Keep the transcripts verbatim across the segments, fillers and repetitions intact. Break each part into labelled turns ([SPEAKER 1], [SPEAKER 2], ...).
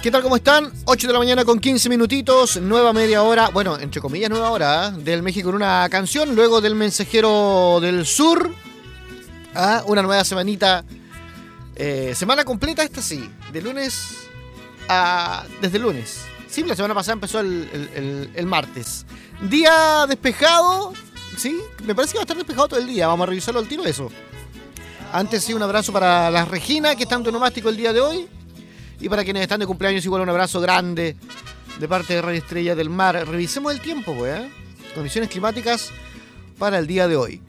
[SPEAKER 1] ¿Qué tal? ¿Cómo están? ocho de la mañana con quince minutitos, nueva media hora, bueno, entre comillas nueva hora, ¿eh? Del México en una canción, luego del Mensajero del Sur, ¿eh? Una nueva semanita, eh, semana completa esta sí, de lunes a... desde el lunes. Sí, la semana pasada empezó el, el, el, el martes. Día despejado, sí, me parece que va a estar despejado todo el día, vamos a revisarlo al tiro eso. Antes sí, un abrazo para las Regina, que están en onomástico el día de hoy. Y para quienes están de cumpleaños, igual un abrazo grande de parte de Radio Estrella del Mar. Revisemos el tiempo, pues, ¿eh? Condiciones climáticas para el día de hoy.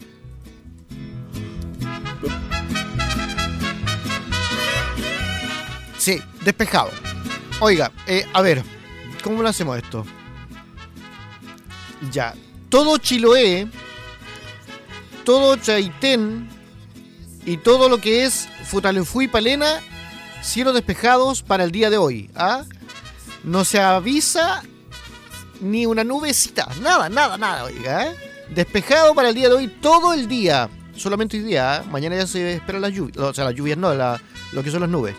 [SPEAKER 1] Sí, despejado. Oiga, eh, a ver, ¿cómo lo hacemos esto? Ya, todo Chiloé, todo Chaitén y todo lo que es Futaleufú y Palena, cielos despejados para el día de hoy. ¿Ah? No se avisa ni una nubecita. Nada, nada, nada, oiga. ¿eh? Despejado para el día de hoy todo el día. Solamente hoy día. ¿eh? Mañana ya se esperan las lluvias. O sea, las lluvias no, la, lo que son las nubes.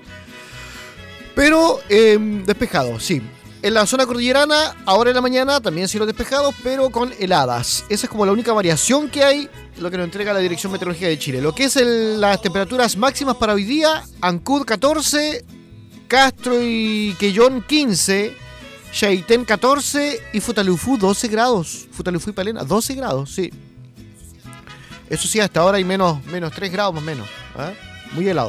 [SPEAKER 1] Pero eh, despejado, sí. En la zona cordillerana, ahora en la mañana, también cielos despejados, pero con heladas. Esa es como la única variación que hay, lo que nos entrega la Dirección Meteorológica de Chile. Lo que es el, las temperaturas máximas para hoy día: Ancud catorce, Castro y Quellón quince, Chaitén catorce y Futaleufú doce grados. Futaleufú y Palena doce grados, sí. Eso sí, hasta ahora hay menos, menos tres grados más o menos. ¿eh? Muy helado.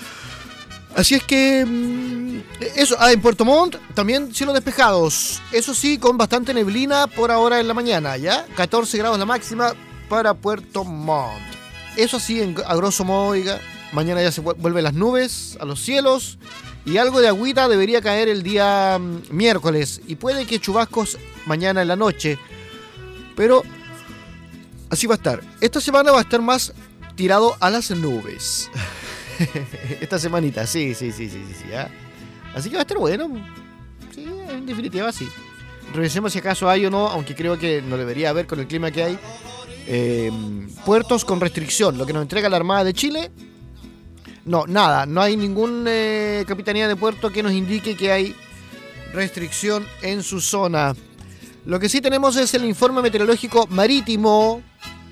[SPEAKER 1] Así es que eso, ah, en Puerto Montt también cielos despejados, eso sí, con bastante neblina por ahora en la mañana, ¿ya? catorce grados la máxima para Puerto Montt. Eso sí, en, a grosso modo, oiga, mañana ya se vuelven las nubes a los cielos y algo de agüita debería caer el día um, miércoles y puede que chubascos mañana en la noche, pero así va a estar. Esta semana va a estar más tirado a las nubes. Esta semanita, sí, sí, sí, sí, sí, sí ¿eh? Así que va a estar bueno. Sí, en definitiva, sí. Revisemos si acaso hay o no, aunque creo que no debería haber con el clima que hay. Eh, puertos con restricción, lo que nos entrega la Armada de Chile. No, nada, no hay ninguna eh, capitanía de puerto que nos indique que hay restricción en su zona. Lo que sí tenemos es el informe meteorológico marítimo,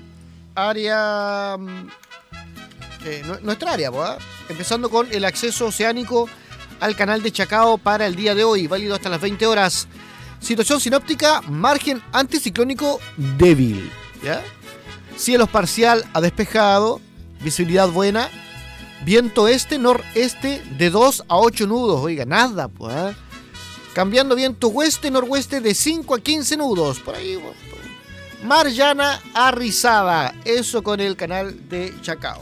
[SPEAKER 1] área... Eh, nuestra área, ¿eh? Empezando con el acceso oceánico al canal de Chacao para el día de hoy, válido hasta las veinte horas. Situación sinóptica, margen anticiclónico débil, ¿ya? Cielos parcial a despejado, visibilidad buena, viento este-noreste de dos a ocho nudos, oiga, nada, pues. ¿eh? Cambiando viento oeste-noroeste de cinco a quince nudos, por ahí. Mar llana a rizada, eso con el canal de Chacao.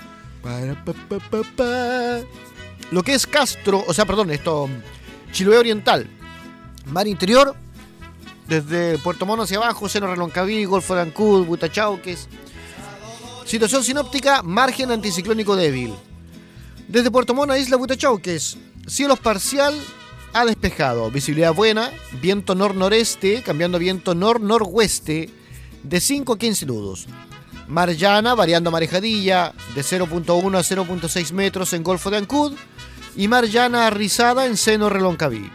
[SPEAKER 1] Lo que es Castro, o sea, perdón, esto, Chiloé Oriental, mar interior, desde Puerto Montt hacia abajo, Seno Reloncaví, Golfo de Ancud, Butachauques. Situación sinóptica, margen anticiclónico débil. Desde Puerto Montt a Isla Butachauques, cielos parcial a despejado, visibilidad buena, viento nor-noreste, cambiando a viento nor-noroeste, de cinco a quince nudos. Mar llana, variando marejadilla, de cero punto uno a cero punto seis metros en Golfo de Ancud. Y mar llana rizada en Seno Reloncaví.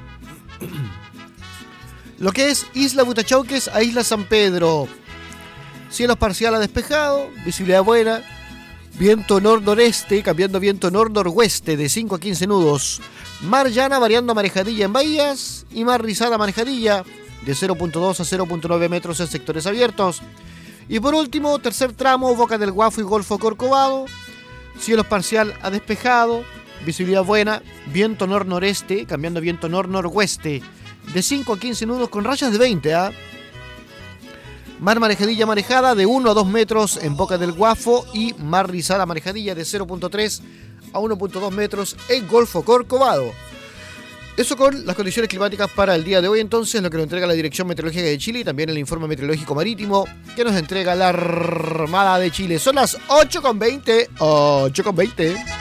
[SPEAKER 1] Lo que es Isla Butachauques a Isla San Pedro. Cielos parcial a despejado, visibilidad buena. Viento nor-noreste, cambiando a viento nor-noroeste de cinco a quince nudos. Mar llana, variando marejadilla en bahías. Y mar rizada marejadilla, de cero punto dos a cero punto nueve metros en sectores abiertos. Y por último, tercer tramo, Boca del Guafo y Golfo Corcovado, cielos parcial a despejado, visibilidad buena, viento nor-noreste, cambiando a viento nor-noroeste, de cinco a quince nudos con rayas de veinte, ¿ah? ¿eh? Mar marejadilla marejada de uno a dos metros en Boca del Guafo y mar rizada marejadilla de cero punto tres a uno punto dos metros en Golfo Corcovado. Eso con las condiciones climáticas para el día de hoy, entonces, lo que nos entrega la Dirección Meteorológica de Chile y también el informe meteorológico marítimo que nos entrega la Armada de Chile. Son las ocho con veinte. ocho con veinte.